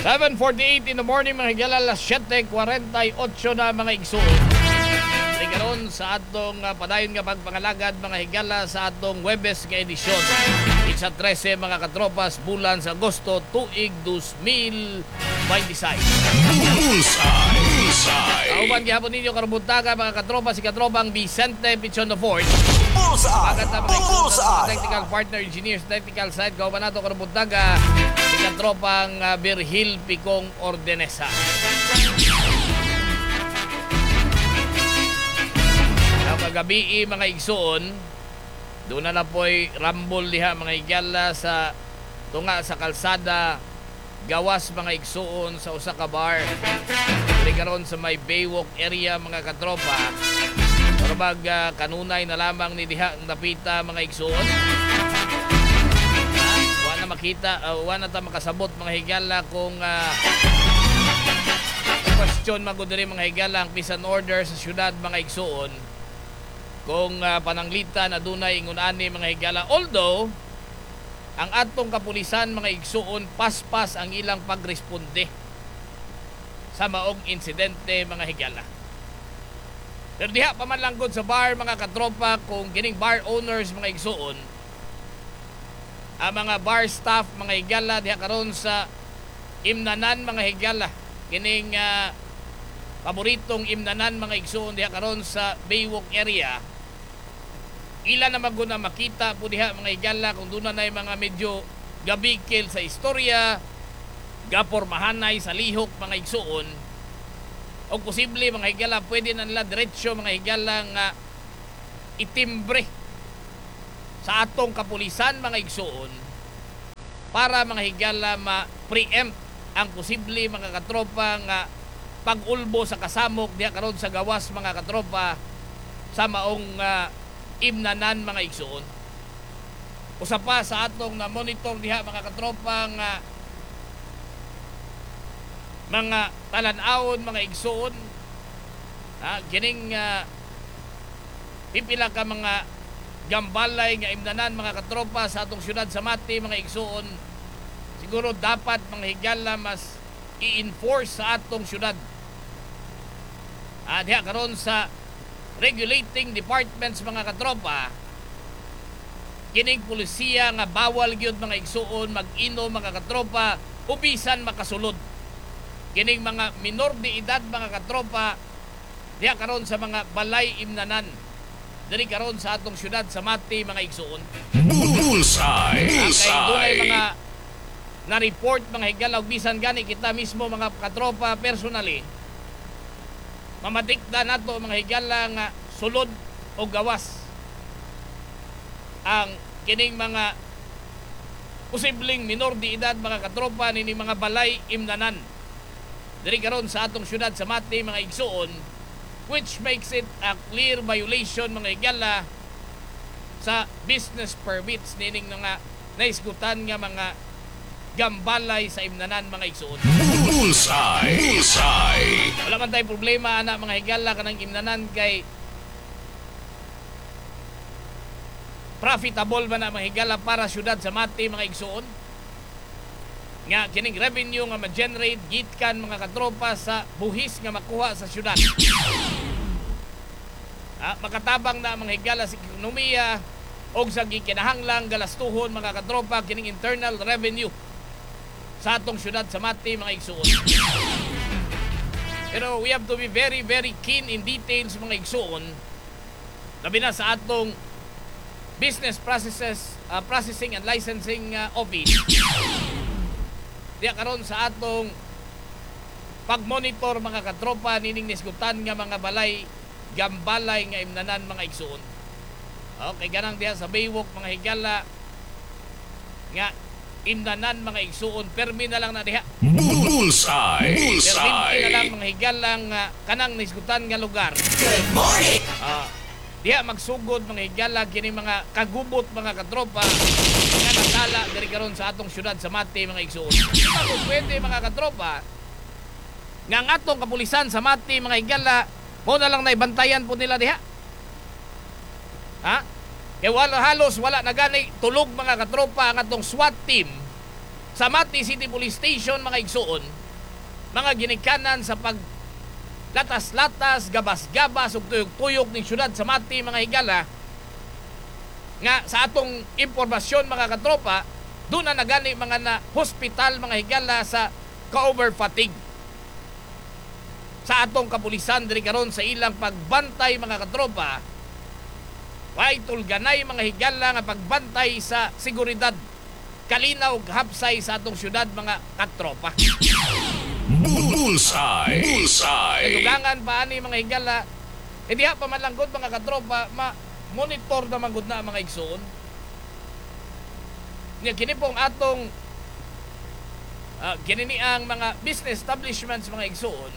7:48 in the morning mga higala, alas 7:48 na mga igsoon. Karon sa atong padayon nga pagpangalagad mga higala sa atong Huwebes nga edisyon. Isa 13 mga katropas bulan sa Agosto tuig 2026. Kauban gihapon ninyo karubuntaga mga katropa si katropang Vicente Pichon IV. Pagat na mga igsoon sa technical partner engineers technical side. Kauban nato karubuntaga si katropang Virgil Picong Ordenesa. Kagabi mga igsoon, doon na po'y rambol diha mga higala sa tunga sa kalsada, gawas mga igsoon sa usa ka bar. Dili karon sa may Baywalk area mga katropa. Parabag kanunay na lamang ni diha ang napita mga igsoon. Wa na makita, wa na ta makasabot mga higala kung question magudiri mga higala ang peace and order sa syudad mga igsoon. Kung pananglitan adunay ingon-ani mga higala, although ang atong kapulisan mga igsuon paspas ang ilang pagresponde sa maong insidente mga higala. Pero diha pa man lang gud sa bar mga katropa kung kining bar owners mga igsuon, ang mga bar staff mga higala diha karon sa imnanan mga higala, kining paboritong imnanan mga igsuon diha karon sa Baywalk area. Ilan na maguna makita po diha mga higala kung doon na mga medyo gabikil sa istorya, gapormahanay sa lihok mga igsuon, o posible mga higala pwede na nila diretsyo mga higala nga itimbre sa atong kapulisan mga igsuon para mga higala ma-preempt ang posible mga katropa nga pag-ulbo sa kasamok diha karon sa gawas mga katropa sa maong imnanan mga igsuon. Usa pa sa atong na monitor diha mga katropa nga mga talan-awon mga igsuon, kining pipila ka mga gambalay nga imnanan mga katropa sa atong syudad sa Mati mga igsuon, siguro dapat mga higala mas i-enforce sa atong syudad. Diha karon sa regulating departments mga katropa, kining pulisiya nga bawal gyud mga igsuon mag-ino mga katropa ubisan makasulod. Kining mga minor de edad mga katropa diha karon sa mga balay imnanan diri karon sa atong syudad sa Mati mga igsuon. Bullseye! Kay dunay mga na-report mga higala bisan gani kita mismo mga katropa personally mamatikda nato mga higala nga sulod o gawas ang kining mga posibleng minor de edad mga katropa nini mga balay imnanan diri karon sa atong syudad sa Mati mga igsuon, which makes it a clear violation mga higala sa business permits nining nga naisgutan nga mga gambalay sa imnanan mga igsuon. Bullseye! Wala man tayong problema ana mga higala kanang imnanan kay profitable man na mga higala para syudad sa Mati mga igsuon. Nga kining revenue nga ma-generate gitkan mga katropa sa buhis nga makuha sa syudad. Makatabang na mga higala sa ekonomiya o sa gikinahanglang galastuhon mga katropa kining internal revenue sa atong syudad sa Mati mga igsuon. Pero we have to be very very keen in details mga igsuon, labi na sa atong business processes processing and licensing office diya karon sa atong pagmonitor mga katropa nining nisgutan nga mga balay gambalay nga imnanan mga igsuon. Okay, ganang diya sa Baywalk mga higala nga imnanan mga igsuon, permi na lang na diha. Bullseye! Permi na lang mga higalang kanang nisgutan nga lugar. Good morning! Diha magsugod mga higala kini mga kagubot mga katropa nga natala diri karon sa atong syudad sa Mati mga igsuon. Kung pwede mga katropa nga ang atong kapulisan sa Mati mga higala mo na lang naibantayan po nila diha. Kaya halos wala na gani tulog mga katropa ang atong SWAT team sa Mati City Police Station mga igsuon, mga ginikanan sa pag latas-latas, gabas-gabas ug tuyok-tuyok ning syudad sa Mati mga higala, nga sa atong impormasyon mga katropa, doon na nagani mga na hospital mga higala sa ka-over fatigue. Sa atong kapulisan diri karon sa ilang pagbantay mga katropa, way tulganay mga higala nga pagbantay sa seguridad, kalinaw ug hapsay sa atong syudad mga katropa. Bullseye. Bullseye. Kadugangan pa ani mga higala, diha pa man lang gud mga katropa, monitor naman gud na mga igsoon. Nya kini pong atong kinini ang mga business establishments mga igsoon,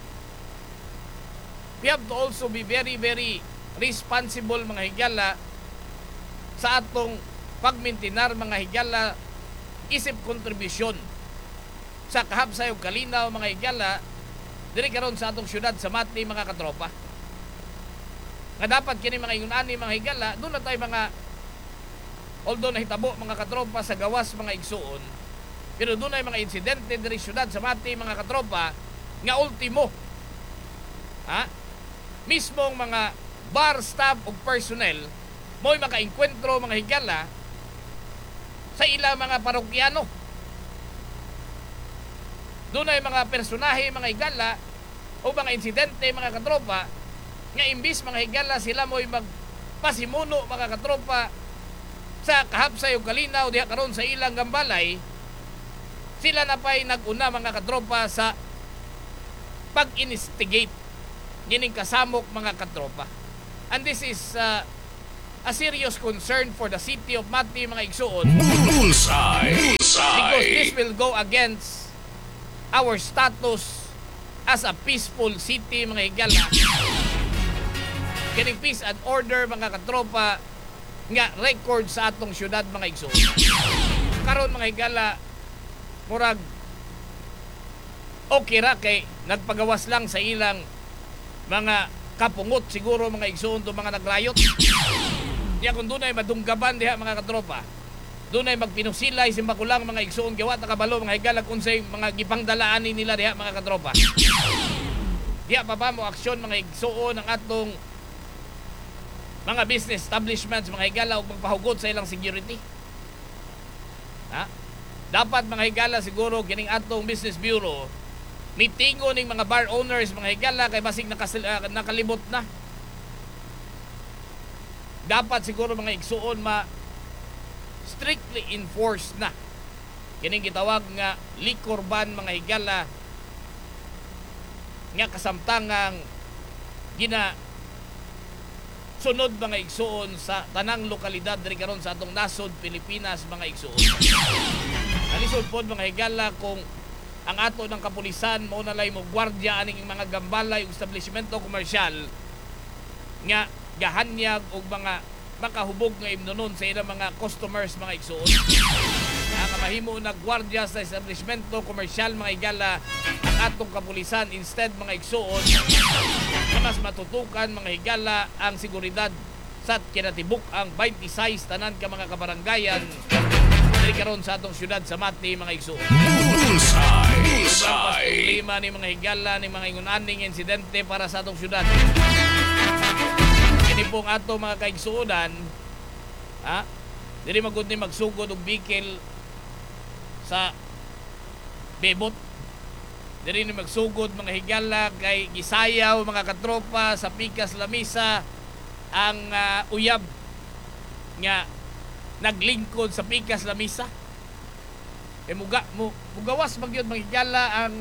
we have to also be very responsible mga higala sa atong pagmintinar mga higala isip kontribusyon sa kahapsay ug kalinaw mga higala diri karon sa atong syudad sa Mati mga katropa. Nga dapat kini mga ingunani mga higala, doon na tayo mga, although nahitabo mga katropa sa gawas mga igsuon, pero doon ay mga insidente diri syudad sa Mati mga katropa nga ultimo mismong mga bar staff ug personnel mo'y makaengkwentro mga higala sa ilang mga parokyano. Doon ay mga personahe mga higala o mga insidente mga katropa nga imbis mga higala sila mo'y magpasimuno mga katropa sa kahapsay ug kalinaw diha karon sa ilang gambalay, sila na pa'y nag-una mga katropa sa pag-instigate gining kasamok mga katropa. And this is a serious concern for the city of Mati mga igsuon. Bullseye. Because this will go against our status as a peaceful city mga higala. Kining peace and order mga katropa nga record sa atong syudad mga igsoon. Karon mga higala, murag okay ra kay nagpagawas lang sa ilang mga kapungot siguro mga igsoon to mga nagrayot. Diya kung doon ay madunggaban diha mga katropa, doon ay magpinusilay simba ko lang mga igsoon gawa ta kabalo mga higala unsay mga gipangdalaan nila diha mga katropa. Diya pa ba mo aksyon mga igsoon ang atong mga business establishments mga higala ug magpahugot sa ilang security. Dapat mga higala siguro kining atong business bureau mitingo ning mga bar owners mga higala kay basig nakalibot na. Dapat siguro mga igsuon strictly enforced na kining gitawag nga liquor ban mga higala nga kasamtangang sunod mga igsuon sa tanang lokalidad diri karon sa atong nasod Pilipinas mga igsuon. Alisod pod mga higala kung ang ato ng kapulisan mao na lay mo gwardiya aning mga gambalay ug establishmento komersyal nga gahanyag og mga makahubog nga imnonon sa ilang mga customers mga igsuon. Nga mahimo na gwardiya sa establishmento komersyal mga higala ang atong kapulisan instead mga igsuon na mas matutukan mga higala ang seguridad sa kinatibuk ang 26 tanan ka mga kabaranggayan diri karon sa atong syudad sa Mati mga igsuon. Bullseye. Problema ni mga higala ni mga ingunaning insidente para sa atong syudad. Kini pong ato mga kaigsuonan, diri magud ni magsugod og bikil sa bebot. Diri ni magsugod mga higala kay gisayaw mga katropa sa Pikas Lamisa ang uyab nga naglingkod sa Pikas Lamisa. Mugawas magyud mga higala ang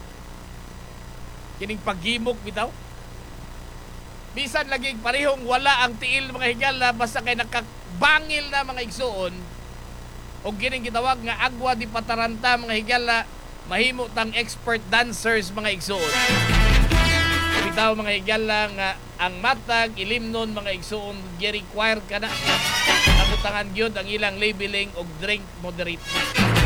kining paghimok bitaw. Bisan lagi parehong wala ang tiil mga higala basta kay nakabangil na mga igsuon o gining gitawag nga agwa di pataranta mga higala, mahimo tang expert dancers mga igsuon. Bitaw mga higala nga ang matag ilimnon mga igsuon gi-require ka na nabutangan gyud ang ilang labeling og drink moderate.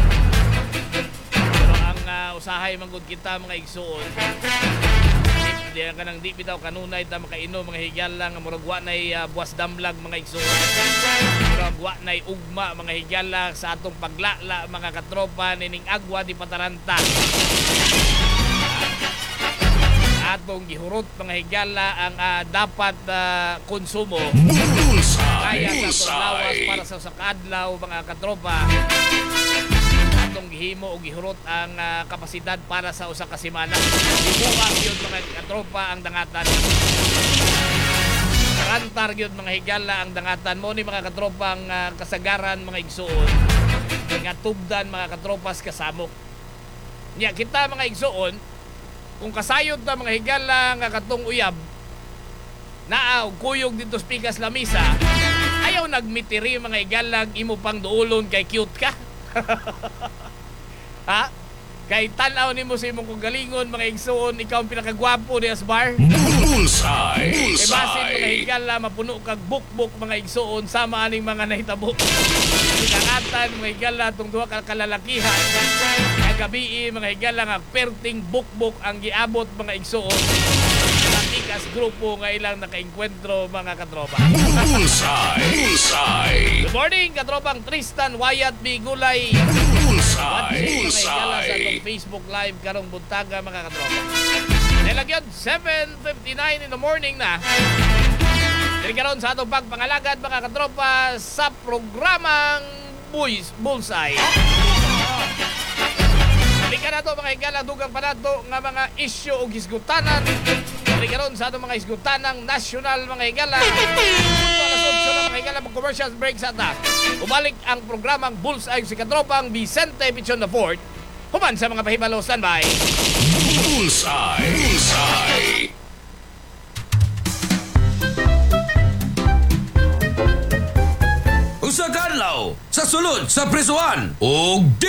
Pero ang usahay manggod kita mga igsuon, Diyan ka nang di bitaw kanunay ta makainom mga higala nga murag wa nay buwas damlag mga igsoon. Murag wa nay ugma mga higala sa atong paglala mga katropa nining agwa di pataranta. Atong gihurot mga higala ang dapat konsumo kaya sa atong lawas para sa sakadlaw mga katropa. Atong gihimo o gihurot ang kapasidad para sa usa ka semana. Ibuha gyud mga katropa ang dangatan. Rantar gyud mga higala ang dangatan mo ni mga katropa ang kasagaran mga igsuon. Nga tubdan mga katropas kasamok. Nya kita mga igsuon kung kasayod na mga higala nga katong uyab naa og kuyog dito sa pikas lamisa, ayaw nagmitiri mga higala imo pang duulon kay cute ka. Ha? Kay tanaw nimo sa imong kagalingon mga igsuon, ikaw ang pinakagwapo ni Asbar. Bullseye. Kay basin mga higala mapuno kag bukbok mga igsuon sama aning mga nahitabo. Ikangatan mga higala tong duha ka kalalakihan. Kagabi mga higala nga perting bukbok ang giabot mga igsuon. Tikas grupo nga ilang nakaengkwentro mga katropa. Bullseye. Good morning katropang Tristan Wyatt Bigulay. Bullseye. Mga higala sa atong Facebook Live karong buntaga mga katropa. Nilagyan 7:59 in the morning na. Dili karon sa atong pagpangalagad mga katropa sa programang Bullseye. Balikan nato mga higala dugang panato nga mga isyu o gisgutanan. Balikan karon sa atong mga isgutanang nasyonal mga higala. Alas 8 mga higala mag-commercial break sa ata. Umalik ang programang Bullseye si katropang Vicente Pichon IV. Human sa mga pahibalo, standby. Bullseye. Bullseye. Usa ka adlaw sa sulod sa prisuhan ug